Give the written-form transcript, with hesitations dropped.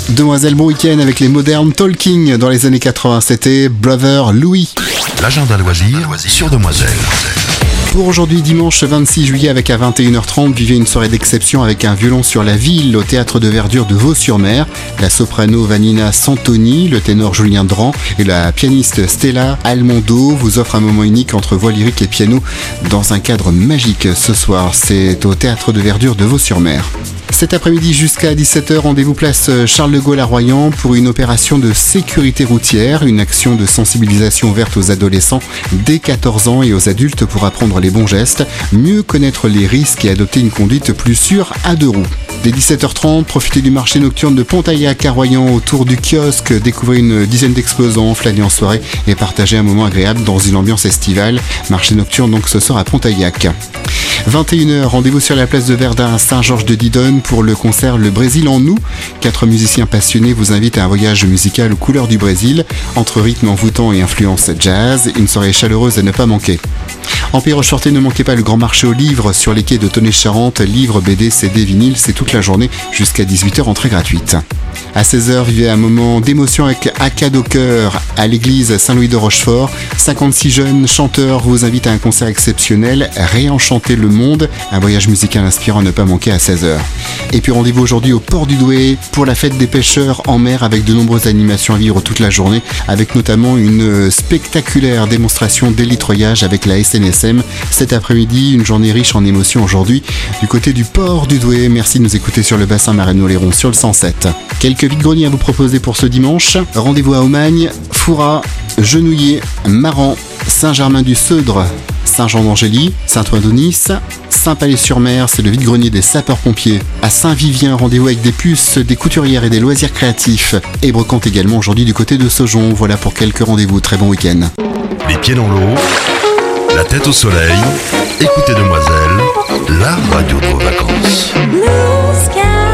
Demoiselle, bon week-end avec les modernes Talking dans les années 80. C'était Brother Louis. L'agenda loisir sur Demoiselle. Pour aujourd'hui, dimanche 26 juillet, avec à 21h30, vivez une soirée d'exception avec un violon sur la ville au Théâtre de Verdure de Vaux-sur-Mer. La soprano Vanina Santoni, le ténor Julien Dran et la pianiste Stella Almondo vous offrent un moment unique entre voix lyrique et piano dans un cadre magique ce soir. C'est au Théâtre de Verdure de Vaux-sur-Mer. Cet après-midi jusqu'à 17h, rendez-vous place Charles de Gaulle à Royan pour une opération de sécurité routière, une action de sensibilisation ouverte aux adolescents dès 14 ans et aux adultes pour apprendre les bons gestes, mieux connaître les risques et adopter une conduite plus sûre à deux roues. Dès 17h30, profitez du marché nocturne de Pontaillac à Royan autour du kiosque, découvrez une dizaine d'exposants, flânez en soirée et partagez un moment agréable dans une ambiance estivale. Marché nocturne donc ce soir à Pontaillac. 21h, rendez-vous sur la place de Verdun à Saint-Georges-de-Didonne pour le concert Le Brésil en nous. 4 musiciens passionnés vous invitent à un voyage musical aux couleurs du Brésil, entre rythme envoûtant et influence jazz, une soirée chaleureuse à ne pas manquer. En Roche-Fortet, ne manquez pas le grand marché aux livres sur les quais de Tonnet-Charente. Livres, BD, CD, vinyle, c'est toute la journée jusqu'à 18h, entrée gratuite. À 16h, vivez un moment d'émotion avec Acad au cœur à l'église Saint-Louis de Rochefort. 56 jeunes chanteurs vous invitent à un concert exceptionnel, Réenchanter le monde, un voyage musical inspirant à ne pas manquer à 16h. Et puis rendez-vous aujourd'hui au Port du Douai pour la fête des pêcheurs en mer avec de nombreuses animations à vivre toute la journée, avec notamment une spectaculaire démonstration d'hélitreuillage avec la SNSM cet après-midi, une journée riche en émotions aujourd'hui du côté du Port du Douai. Merci de nous écouter sur le bassin Marennes-Oléron sur le 107. Quelques vide-greniers à vous proposer pour ce dimanche. Rendez-vous à Aumagne, Fouras, Genouillé, Maran, Saint-Germain-du-Seudre, Saint-Jean-d'Angély, Saint-Ouen-d'Aunis, Saint-Palais-sur-Mer, c'est le vide-grenier des sapeurs-pompiers. À Saint-Vivien, rendez-vous avec des puces, des couturières et des loisirs créatifs. Et brocante également aujourd'hui du côté de Saujon. Voilà pour quelques rendez-vous. Très bon week-end. Les pieds dans l'eau, la tête au soleil, écoutez Demoiselle, la radio de vos vacances. Blue sky.